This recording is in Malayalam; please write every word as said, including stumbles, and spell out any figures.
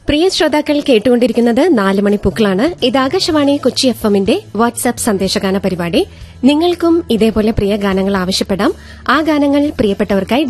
പ്രിയ ശ്രോതാക്കൾ കേട്ടുകൊണ്ടിരിക്കുന്നത് നാല് മണിപ്പൂക്കളാണ്. ഇത് ആകാശവാണി കൊച്ചി എഫ് എമ്മിന്റെ വാട്സ്ആപ്പ് സന്ദേശഗാന പരിപാടി. നിങ്ങൾക്കും ഇതേപോലെ പ്രിയ ഗാനങ്ങൾ ആവശ്യപ്പെടാം. ആ ഗാനങ്ങൾ പ്രിയപ്പെട്ടവർക്കായി